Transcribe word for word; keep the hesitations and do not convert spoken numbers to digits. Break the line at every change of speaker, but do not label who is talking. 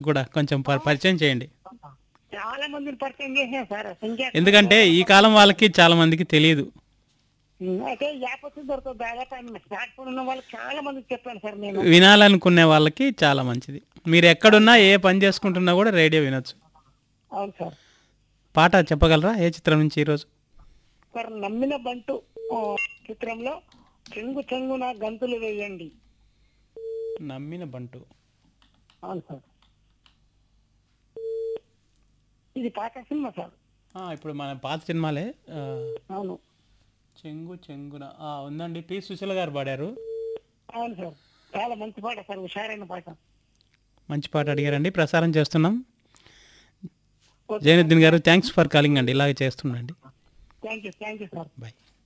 కూడా కొంచెం ప- పరిచయం చేయండి.
చాలా మందిని పరిచయం చేసాను సార్ సంఖ్య
ఎందుకంటే ఈ కాలం వాళ్ళకి చాలా మందికి తెలియదు.
అయితే యాప్ వచ్చి దొరుకుతుంది దాదాపు స్మార్ట్ ఫోన్ ఉన్న వాళ్ళకి చాలా మందికి చెప్పాను సార్ నేను.
వినాలనుకునే వాళ్ళకి చాలా మంచిది. మీరు ఎక్కడున్నా ఏ పని చేసుకుంటున్నా కూడా రేడియో వినొచ్చు.
అవును సార్.
పాట చెప్పగలరా ఏ చిత్రం నుంచి ఈరోజు?
సార్ నమ్మిన బంటు ఆ, చిత్రంలో చెంగు చెంగున గంతులు వేయండి.
నమ్మిన బంటు.
అవును సార్. ఇది పాత సినిమా సార్.
ఆ, ఇప్పుడు మన పాత సినిమాలే. ఆ,
అవును
చెంగు చెంగున ఆ, ఉందండి, పి సుశీల గారు పాడారు.
అవును సార్. చాలా మంచి పాట సార్, హుషారైన పాట.
మంచి పాట అడిగారండి, ప్రసారం చేస్తున్నాం. జైనుద్దీన్ గారు థ్యాంక్స్ ఫర్ కాలింగ్ అండి, ఇలాగే చేస్తుండండి.
Thank you thank you sir.
Bye.